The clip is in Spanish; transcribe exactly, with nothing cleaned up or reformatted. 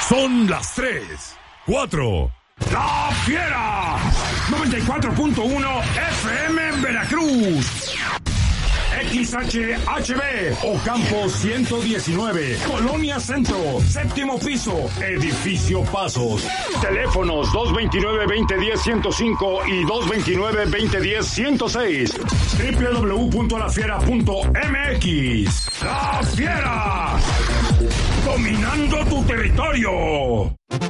Son las tres, cuatro. ¡La Fiera! noventa y cuatro punto uno F M en Veracruz. X H H B, Ocampo ciento diecinueve, Colonia Centro, séptimo piso, Edificio Pasos. Teléfonos dos veintinueve, veinte diez, ciento cinco y dos veintinueve, veinte diez, ciento seis. doble u doble u doble u punto la fiera punto m x. ¡La Fiera! Dominando tu territorio.